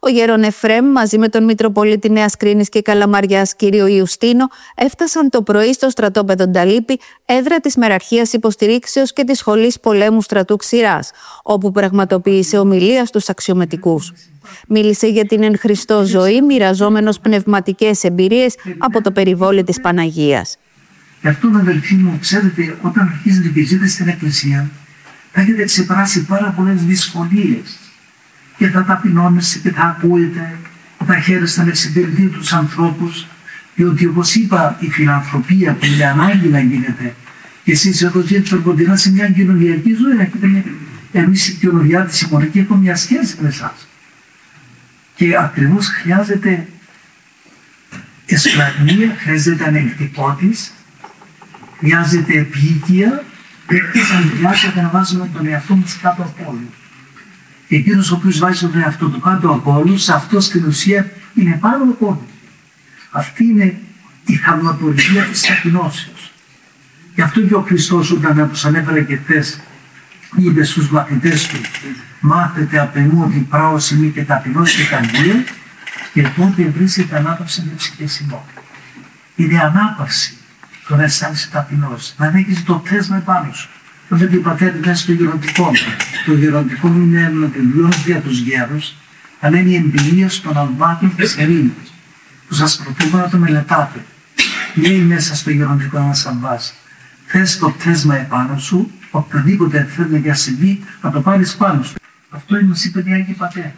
Ο γέρον Εφραίμ μαζί με τον Μητροπολίτη Νέας Κρίνης και Καλαμαριάς κύριο Ιουστίνο έφτασαν το πρωί στο στρατόπεδο Νταλίπη, έδρα της Μεραρχίας Υποστηρίξεως και της Σχολής Πολέμου Στρατού Ξηράς, όπου πραγματοποίησε ομιλία στους αξιωματικούς. Μίλησε για την εν Χριστώ ζωή, μοιραζόμενος πνευματικές εμπειρίες από το περιβόλι της Παναγίας. Γι' αυτό, αδελφοί μου, ξέρετε, όταν αρχίζετε και ζείτε στην Εκκλησία, θα έχετε ξεπεράσει πάρα πολλές δυσκολίες. Και θα ταπεινώνεστε και θα ακούετε, θα χαίρεστε να εξυπηρετείτε τους ανθρώπους, διότι όπως είπα, η φιλανθρωπία που είναι ανάγκη να γίνεται, και εσείς εδώ ζείτε κοντινά σε μια κοινωνιακή ζωή, έχετε εμείς οι κοινωνιάτες συμμορικοί έχουμε μια σχέση με εσάς. Και ακριβώς χρειάζεται εσπλαγνία, χρειάζεται ανεκτικότης, χρειάζεται επίοικια, χρειάζεται να βάζουμε τον εαυτό μας κάτω από όλους. Και εκείνος ο οποίος βάζει τον εαυτό του κάτω από όλους, αυτό στην ουσία είναι πάνω από όλους. Αυτή είναι η θαυματουργία της ταπεινώσεως. Γι' αυτό και ο Χριστός, όταν όπως ανέφερα και χθες, είπε στους μαθητές του, μάθετε από εμού ότι πράος είμαι και ταπεινός και καρδία, και τότε βρίσκεται ανάπαυση με ψυχεσιμό. Είναι ανάπαυση το να αισθάνεσαι ταπεινός, να έχεις το θέσμα επάνω σου. Όταν και ο πατέρ ήταν στο γεροντικό μου. Το γεροντικό μου είναι ένα βιβλίο για τους γέρους, αλλά είναι η εμπειρία των αλβάτων της Ερήνης, που σας προτείνω να το μελετάτε. Λέει μέσα στο γεροντικό ένας αλβάς, θες το θέσμα επάνω σου, οποιοδήποτε θέλει για συμβεί, να το πάρεις πάνω σου. Αυτό είναι μας είπε η Άγιοι Πατέρα.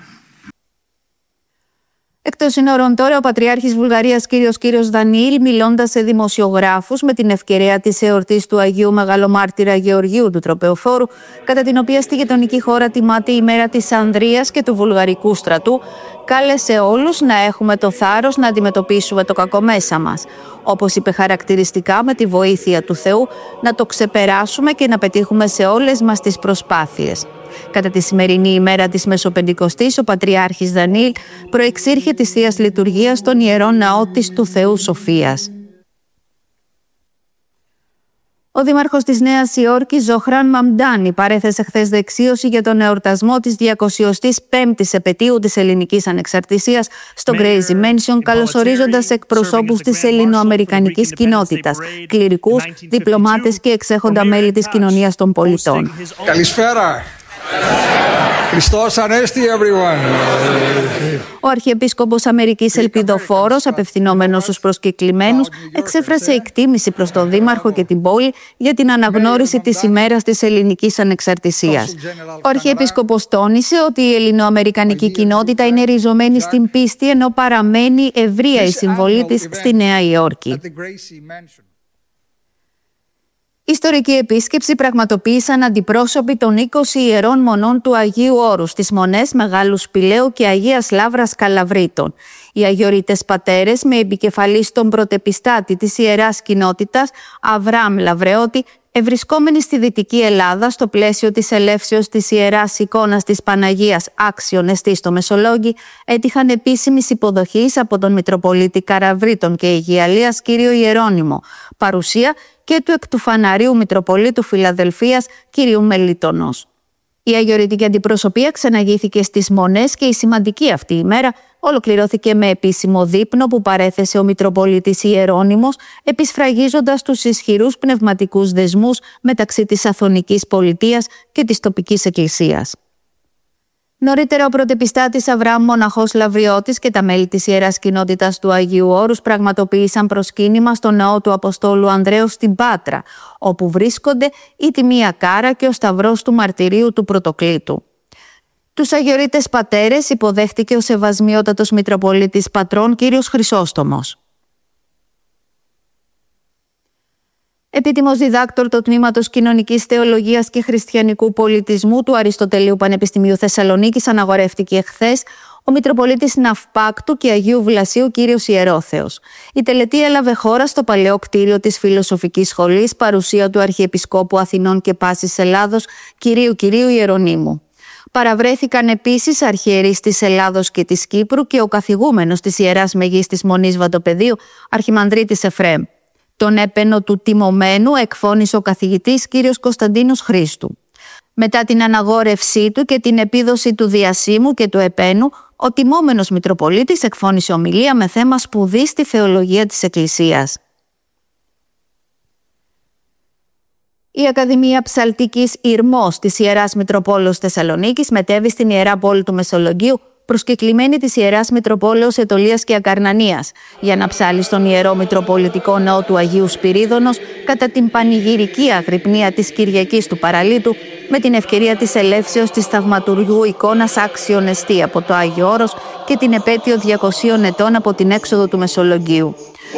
Εκτός συνόρων τώρα, ο Πατριάρχης Βουλγαρίας κύριος Δανιήλ, μιλώντας σε δημοσιογράφους με την ευκαιρία της εορτής του Αγίου Μεγαλομάρτυρα Γεωργίου του Τροπεοφόρου, κατά την οποία στη γειτονική χώρα τιμάται η μέρα της Ανδρείας και του Βουλγαρικού στρατού, κάλεσε όλους να έχουμε το θάρρος να αντιμετωπίσουμε το κακό μέσα μας. Όπως είπε χαρακτηριστικά, με τη βοήθεια του Θεού, να το ξεπεράσουμε και να πετύχουμε σε όλες μας τις προσπάθειες. Κατά τη σημερινή ημέρα της Μεσοπεντηκοστής, ο Πατριάρχης Δανιήλ προεξήρχε της Θείας Λειτουργίας στον Ιερό Ναό της του Θεού Σοφίας. Ο Δήμαρχος της Νέας Υόρκης, Ζωχράν Μαμντάνι, παρέθεσε χθες δεξίωση για τον εορτασμό της 205ης επετείου της ελληνικής ανεξαρτησίας στο Crazy Mansion, καλωσορίζοντας εκπροσώπους της ελληνοαμερικανικής κοινότητας, κληρικούς, διπλωμάτες και εξέχοντα μέλη της κοινωνίας των πολιτών. Καλησπέρα! Χριστός Ανέστη, everyone! Ο Αρχιεπίσκοπος Αμερικής Ελπιδοφόρος, απευθυνόμενος στους προσκεκλημένους, εξέφρασε εκτίμηση προς τον Δήμαρχο και την πόλη για την αναγνώριση της ημέρας της ελληνικής ανεξαρτησίας. Ο Αρχιεπίσκοπος τόνισε ότι η ελληνοαμερικανική κοινότητα είναι ριζωμένη στην πίστη, ενώ παραμένει ευρεία η συμβολή της στη Νέα Υόρκη. Ιστορική επίσκεψη πραγματοποίησαν αντιπρόσωποι των 20 ιερών μονών του Αγίου Όρους στις Μονές Μεγάλου Σπηλαίου και Αγίας Λαύρας Καλαβρίτων. Οι αγιορείτες πατέρες, με επικεφαλής τον πρωτεπιστάτη της Ιεράς Κοινότητας, Αβραάμ Λαβρεώτη, ευρισκόμενοι στη Δυτική Ελλάδα στο πλαίσιο της ελεύσεως της Ιεράς Εικόνας της Παναγίας άξιον εστί στο Μεσολόγγι, έτυχαν επίσημης υποδοχής από τον Μητροπολίτη Καραβρίτων και Αιγιαλίας κύριο Ιερώνυμο, παρουσία και του εκ του Φαναρίου Μητροπολίτου Φιλαδελφίας κυρίου Μελίτωνος. Η αγιορειτική αντιπροσωπεία ξαναγήθηκε στις Μονές και η σημαντική αυτή ημέρα ολοκληρώθηκε με επίσημο δείπνο που παρέθεσε ο Μητροπολίτης Ιερώνυμος, επισφραγίζοντας τους ισχυρούς πνευματικούς δεσμούς μεταξύ της Αθωνικής Πολιτείας και της τοπικής εκκλησίας. Νωρίτερα, ο πρωτεπιστάτης Αβραάμ Μοναχός Λαβριώτης και τα μέλη της Ιεράς Κοινότητας του Αγίου Όρους πραγματοποίησαν προσκύνημα στο ναό του Αποστόλου Ανδρέου στην Πάτρα, όπου βρίσκονται η Τιμία Κάρα και ο Σταυρός του Μαρτυρίου του Πρωτοκλήτου. Τους αγιορείτες πατέρες υποδέχτηκε ο Σεβασμιότατος Μητροπολίτης Πατρών κύριος Χρυσόστομος. Επίτιμος διδάκτορ του Τμήματος Κοινωνικής Θεολογίας και Χριστιανικού Πολιτισμού του Αριστοτελείου Πανεπιστημίου Θεσσαλονίκης αναγορεύτηκε χθες ο Μητροπολίτης Ναυπάκτου και Αγίου Βλασίου κύριος Ιερόθεος. Η τελετή έλαβε χώρα στο παλαιό κτίριο της Φιλοσοφικής Σχολής, παρουσία του Αρχιεπισκόπου Αθηνών και Πάσης Ελλάδος κυρίου Ιερονύμου. Παραβρέθηκαν επίσης αρχιερείς της Ελλάδος και της Κύπρου και ο καθηγούμενος της Ιεράς Μεγίστης Μονής Βατοπεδίου, Αρχιμανδρίτης Εφραίμ. Τον έπαινο του τιμωμένου εκφώνησε ο καθηγητής κύριος Κωνσταντίνος Χρήστου. Μετά την αναγόρευσή του και την επίδοση του διασύμου και του επένου, Ο τιμόμενος Μητροπολίτης εκφώνησε ομιλία με θέμα σπουδή στη θεολογία της Εκκλησίας. Η Ακαδημία Ψαλτικής Ηρμός της Ιεράς Μητροπόλεως Θεσσαλονίκης μετέβη στην Ιερά Πόλη του Μεσολογγίου, προσκεκλημένη της Ιεράς Μητροπόλεως Αιτωλίας και Ακαρνανίας, για να ψάλει στον Ιερό Μητροπολιτικό Ναό του Αγίου Σπυρίδωνος κατά την πανηγυρική αγρυπνία της Κυριακής του Παραλίτου, με την ευκαιρία της ελεύσεως της θαυματουργού εικόνας Άξιον Εστί από το Άγιο Όρος και την επέτειο 200 ετών από την έξοδο του Μεσολογγίου.